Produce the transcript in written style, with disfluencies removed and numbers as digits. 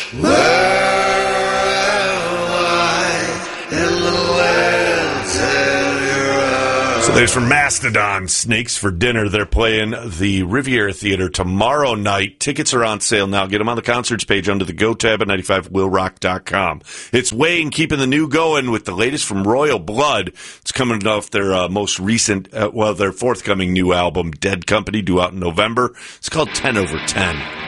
So there's from Mastodon, Snakes for Dinner. They're playing the Riviera Theater tomorrow night. Tickets are on sale now. Get them on the concerts page under the Go tab at 95willrock.com. It's Wayne keeping the new going with the latest from Royal Blood. It's coming off their most recent, their forthcoming new album, Dead Company, due out in November. It's called 10 over 10.